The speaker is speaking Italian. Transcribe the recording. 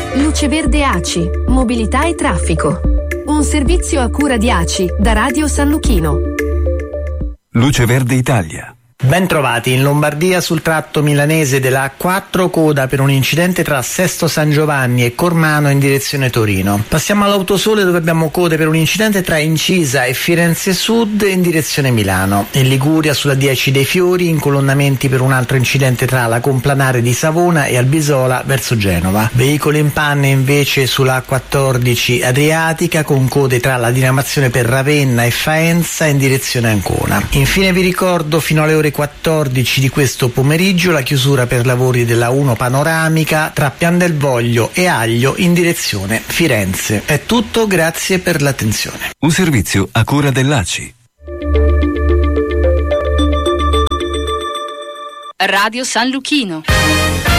Luce Verde ACI, mobilità e traffico. Un servizio a cura di ACI da Radio San Luchino. Luce Verde Italia. Ben trovati in Lombardia sul tratto milanese della A4, coda per un incidente tra Sesto San Giovanni e Cormano in direzione Torino. Passiamo all'Autosole dove abbiamo code per un incidente tra Incisa e Firenze Sud in direzione Milano. In Liguria sulla 10 dei Fiori incolonnamenti per un altro incidente tra la Complanare di Savona e Albisola verso Genova. Veicoli in panne invece sulla A14 Adriatica con code tra la diramazione per Ravenna e Faenza in direzione Ancona. Infine vi ricordo fino alle ore 14 di questo pomeriggio la chiusura per lavori della 1 panoramica tra Pian del Voglio e Aglio in direzione Firenze. È tutto, grazie per l'attenzione. Un servizio a cura dell'ACI. Radio San Luchino.